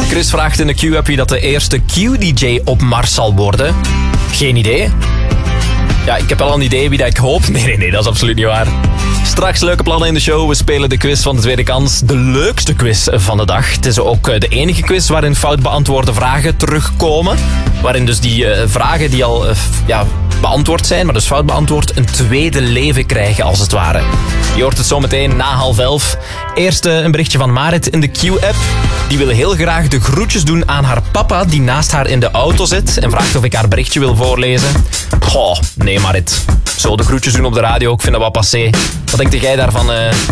Chris vraagt in de Q-app wie dat de eerste Q-DJ op Mars zal worden. Geen idee. Ja, ik heb wel een idee wie dat ik hoop. Nee, dat is absoluut niet waar. Straks leuke plannen in de show. We spelen de quiz van de tweede kans. De leukste quiz van de dag. Het is ook de enige quiz waarin fout beantwoorde vragen terugkomen. Waarin dus die vragen die al beantwoord zijn, maar dus fout beantwoord, een tweede leven krijgen als het ware. Je hoort het zometeen na 10:30. Eerst een berichtje van Marit in de Q-app. Die wil heel graag de groetjes doen aan haar papa die naast haar in de auto zit en vraagt of ik haar berichtje wil voorlezen. Goh, nee Marit. Zo de groetjes doen op de radio, ik vind dat wel passé. Wat denk jij daarvan,